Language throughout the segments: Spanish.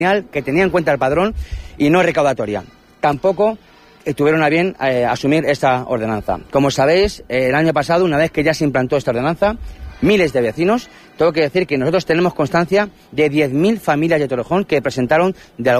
que tenía en cuenta el padrón y no recaudatoria. Tampoco tuvieron a bien asumir esta ordenanza. Como sabéis, el año pasado, una vez que ya se implantó esta ordenanza, miles de vecinos, tengo que decir que nosotros tenemos constancia de 10.000 familias de Torrejón que presentaron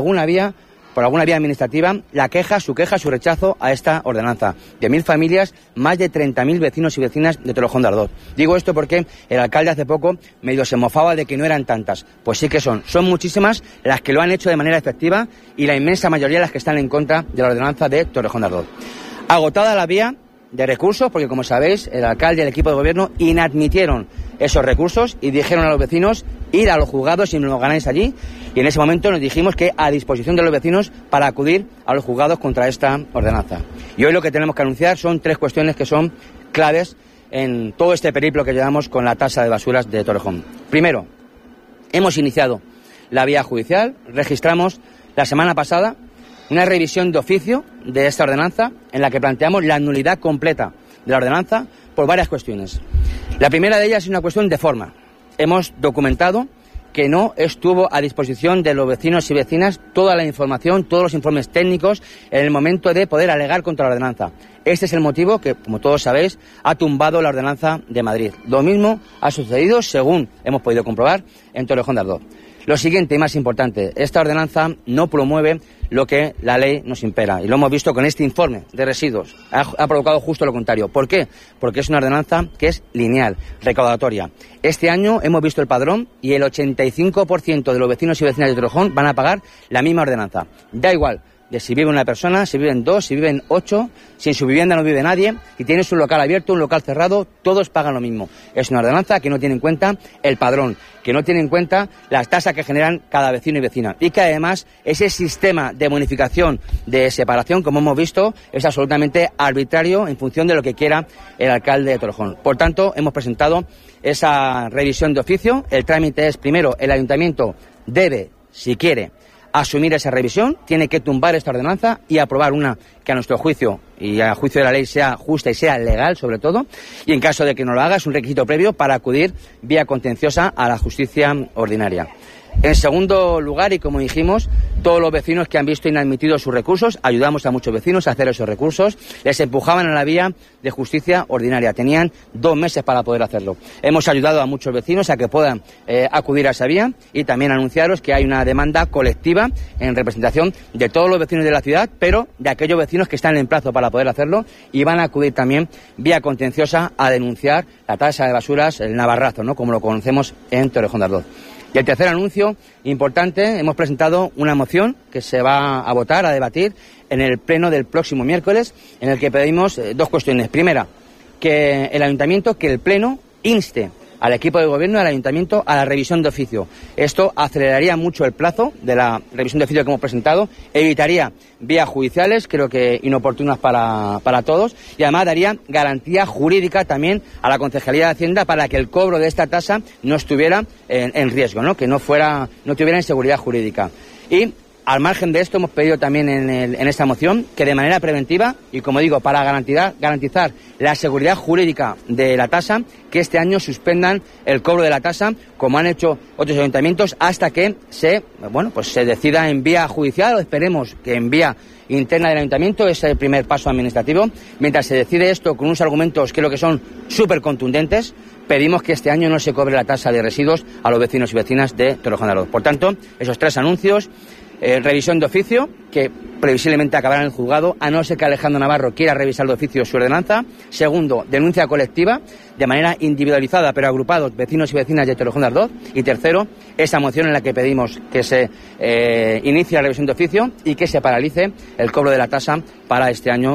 por alguna vía administrativa, su queja, su rechazo a esta ordenanza. De 1.000 familias, más de 30.000 vecinos y vecinas de Torrejón de Ardoz. Digo esto porque el alcalde hace poco medio se mofaba de que no eran tantas. Pues sí que son muchísimas las que lo han hecho de manera efectiva y la inmensa mayoría las que están en contra de la ordenanza de Torrejón de Ardoz. Agotada la vía de recursos, porque como sabéis, el alcalde y el equipo de gobierno inadmitieron esos recursos y dijeron a los vecinos ir a los juzgados y nos lo ganáis allí, y en ese momento nos dijimos que a disposición de los vecinos para acudir a los juzgados contra esta ordenanza. Y hoy lo que tenemos que anunciar son 3 cuestiones que son claves en todo este periplo que llevamos con la tasa de basuras de Torrejón. Primero, hemos iniciado la vía judicial, registramos la semana pasada una revisión de oficio de esta ordenanza en la que planteamos la nulidad completa de la ordenanza por varias cuestiones. La primera de ellas es una cuestión de forma. Hemos documentado que no estuvo a disposición de los vecinos y vecinas toda la información, todos los informes técnicos en el momento de poder alegar contra la ordenanza. Este es el motivo que, como todos sabéis, ha tumbado la ordenanza de Madrid. Lo mismo ha sucedido, según hemos podido comprobar, en Torrejón de Ardoz. Lo siguiente y más importante, esta ordenanza no promueve lo que la ley nos impera. Y lo hemos visto con este informe de residuos. Ha provocado justo lo contrario. ¿Por qué? Porque es una ordenanza que es lineal, recaudatoria. Este año hemos visto el padrón y el 85% de los vecinos y vecinas de Torrejón van a pagar la misma ordenanza. Da igual de si vive una persona, si viven 2, si viven 8, si en su vivienda no vive nadie, si tienes un local abierto, un local cerrado, todos pagan lo mismo. Es una ordenanza que no tiene en cuenta el padrón, que no tiene en cuenta las tasas que generan cada vecino y vecina, y que además ese sistema de bonificación, de separación, como hemos visto, es absolutamente arbitrario en función de lo que quiera el alcalde de Torrejón. Por tanto, hemos presentado esa revisión de oficio. El trámite es, primero, el ayuntamiento debe, si quiere, asumir esa revisión, tiene que tumbar esta ordenanza y aprobar una que a nuestro juicio y a juicio de la ley sea justa y sea legal, sobre todo, y en caso de que no lo haga es un requisito previo para acudir vía contenciosa a la justicia ordinaria. En segundo lugar, y como dijimos, todos los vecinos que han visto inadmitidos sus recursos, ayudamos a muchos vecinos a hacer esos recursos, les empujaban a la vía de justicia ordinaria. Tenían 2 meses para poder hacerlo. Hemos ayudado a muchos vecinos a que puedan acudir a esa vía y también anunciaros que hay una demanda colectiva en representación de todos los vecinos de la ciudad, pero de aquellos vecinos que están en plazo para poder hacerlo y van a acudir también vía contenciosa a denunciar la tasa de basuras, el navarrazo, ¿no?, como lo conocemos en Torrejón de Ardoz. Y el tercer anuncio importante, hemos presentado una moción que se va a votar, a debatir en el pleno del próximo miércoles, en el que pedimos 2 cuestiones. Primera, que el pleno inste al equipo de gobierno y al ayuntamiento a la revisión de oficio. Esto aceleraría mucho el plazo de la revisión de oficio que hemos presentado, evitaría vías judiciales, creo que inoportunas para todos, y además daría garantía jurídica también a la Concejalía de Hacienda para que el cobro de esta tasa no estuviera en riesgo, ¿no?, que no tuviera inseguridad jurídica. Y al margen de esto, hemos pedido también en esta moción que de manera preventiva y, como digo, para garantizar la seguridad jurídica de la tasa, que este año suspendan el cobro de la tasa, como han hecho otros ayuntamientos, hasta que se decida en vía judicial, o esperemos que en vía interna del ayuntamiento. Es el primer paso administrativo. Mientras se decide esto con unos argumentos que creo que son súper contundentes, pedimos que este año no se cobre la tasa de residuos a los vecinos y vecinas de Torrejón de Ardoz. Por tanto, esos 3 anuncios. Revisión de oficio, que previsiblemente acabará en el juzgado, a no ser que Alejandro Navarro quiera revisar de oficio su ordenanza. Segundo, denuncia colectiva, de manera individualizada, pero agrupados vecinos y vecinas de Torrejón de Ardoz. Y tercero, esa moción en la que pedimos que se inicie la revisión de oficio y que se paralice el cobro de la tasa para este año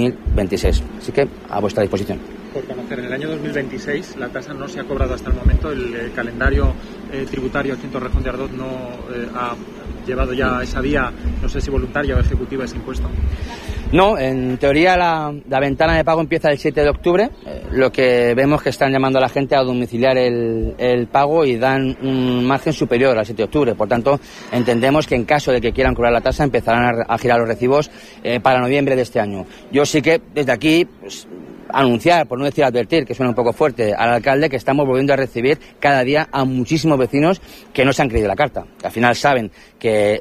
2026. Así que, a vuestra disposición. Por conocer, en el año 2026 la tasa no se ha cobrado hasta el momento. El calendario tributario aquí en Torrejón de Ardoz no ha llevado ya esa vía, no sé si voluntaria o ejecutiva, ese impuesto. No, en teoría la ventana de pago empieza el 7 de octubre. Lo que vemos que están llamando a la gente a domiciliar el pago y dan un margen superior al 7 de octubre. Por tanto, entendemos que en caso de que quieran cobrar la tasa, empezarán a girar los recibos para noviembre de este año. Yo sí que desde aquí anunciar, por no decir advertir, que suena un poco fuerte, al alcalde, que estamos volviendo a recibir cada día a muchísimos vecinos que no se han creído la carta. Al final saben que